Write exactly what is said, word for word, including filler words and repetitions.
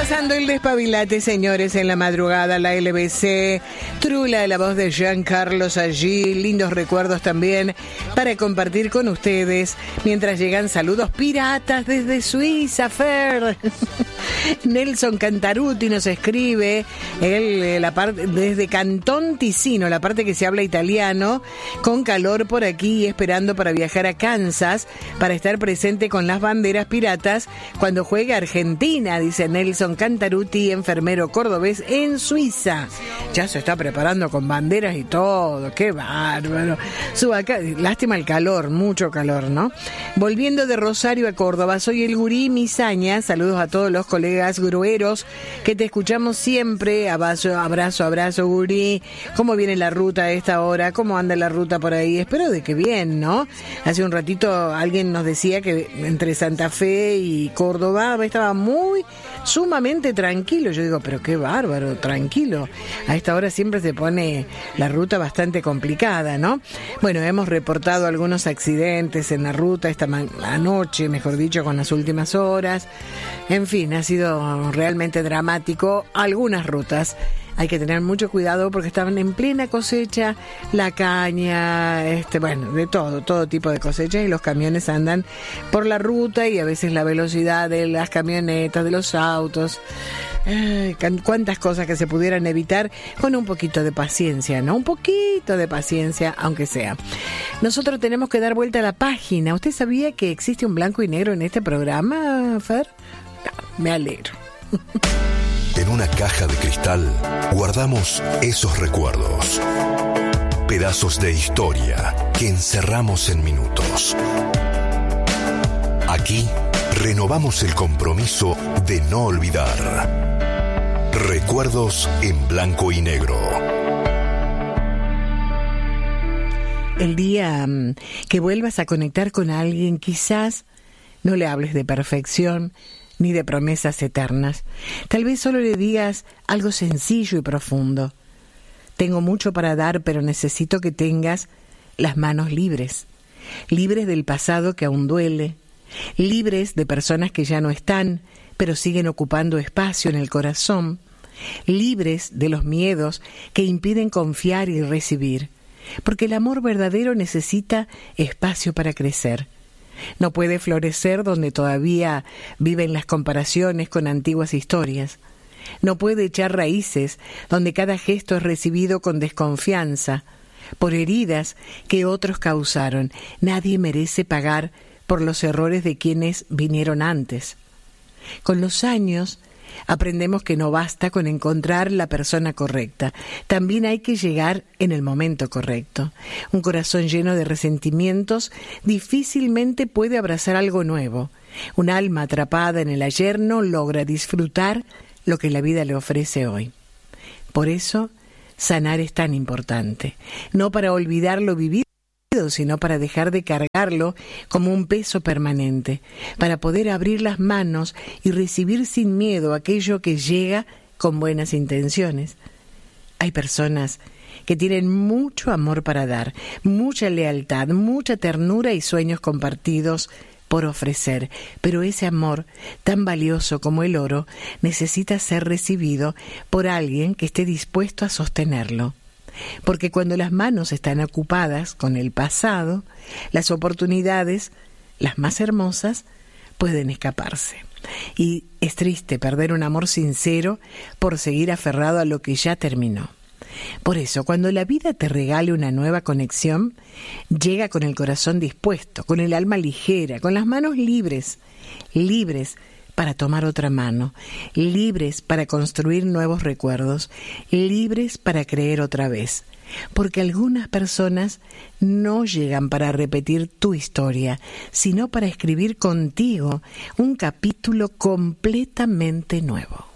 Pasando el despabilate, señores, en la madrugada, la L B C, Trula, la voz de Jean Carlos allí, lindos recuerdos también para compartir con ustedes, mientras llegan saludos piratas desde Suiza, Fer. Nelson Cantaruti nos escribe, él, la parte, desde Cantón Ticino, la parte que se habla italiano, con calor por aquí, esperando para viajar a Kansas, para estar presente con las banderas piratas cuando juegue Argentina, dice Nelson Cantaruti, enfermero cordobés en Suiza. Ya se está preparando con banderas y todo, qué bárbaro. Suba acá, lástima el calor, mucho calor, ¿no? Volviendo de Rosario a Córdoba, soy el Gurí Misaña, saludos a todos los colegas grueros que te escuchamos siempre, abrazo, abrazo, abrazo Gurí. ¿Cómo viene la ruta a esta hora? ¿Cómo anda la ruta por ahí? Espero de que bien, ¿no? Hace un ratito alguien nos decía que entre Santa Fe y Córdoba estaba muy sumamente tranquilo. Yo digo, pero qué bárbaro, tranquilo. A esta hora siempre se pone la ruta bastante complicada, ¿no? Bueno, hemos reportado algunos accidentes en la ruta esta ma- anoche, mejor dicho, con las últimas horas. En fin, ha sido realmente dramático algunas rutas. Hay que tener mucho cuidado porque estaban en plena cosecha, la caña, este, bueno, de todo, todo tipo de cosechas, y los camiones andan por la ruta y a veces la velocidad de las camionetas, de los autos, eh, cuántas cosas que se pudieran evitar con un poquito de paciencia, ¿no? Un poquito de paciencia, aunque sea. Nosotros tenemos que dar vuelta a la página. ¿Usted sabía que existe un blanco y negro en este programa, Fer? No, me alegro. En una caja de cristal guardamos esos recuerdos, pedazos de historia que encerramos en minutos. Aquí renovamos el compromiso de no olvidar. Recuerdos en blanco y negro. El día que vuelvas a conectar con alguien, quizás no le hables de perfección ni de promesas eternas. Tal vez solo le digas algo sencillo y profundo. Tengo mucho para dar, pero necesito que tengas las manos libres. Libres del pasado que aún duele. Libres de personas que ya no están, pero siguen ocupando espacio en el corazón. Libres de los miedos que impiden confiar y recibir. Porque el amor verdadero necesita espacio para crecer. No puede florecer donde todavía viven las comparaciones con antiguas historias. No puede echar raíces donde cada gesto es recibido con desconfianza, por heridas que otros causaron. Nadie merece pagar por los errores de quienes vinieron antes. Con los años aprendemos que no basta con encontrar la persona correcta. También hay que llegar en el momento correcto. Un corazón lleno de resentimientos difícilmente puede abrazar algo nuevo. Un alma atrapada en el ayer no logra disfrutar lo que la vida le ofrece hoy. Por eso, sanar es tan importante. No para olvidar lo vivido, sino para dejar de cargarlo como un peso permanente, para poder abrir las manos y recibir sin miedo aquello que llega con buenas intenciones. Hay personas que tienen mucho amor para dar, mucha lealtad, mucha ternura y sueños compartidos por ofrecer, pero ese amor, tan valioso como el oro, necesita ser recibido por alguien que esté dispuesto a sostenerlo. Porque cuando las manos están ocupadas con el pasado, las oportunidades, las más hermosas, pueden escaparse. Y es triste perder un amor sincero por seguir aferrado a lo que ya terminó. Por eso, cuando la vida te regale una nueva conexión, llega con el corazón dispuesto, con el alma ligera, con las manos libres, libres para tomar otra mano, libres para construir nuevos recuerdos, libres para creer otra vez. Porque algunas personas no llegan para repetir tu historia, sino para escribir contigo un capítulo completamente nuevo.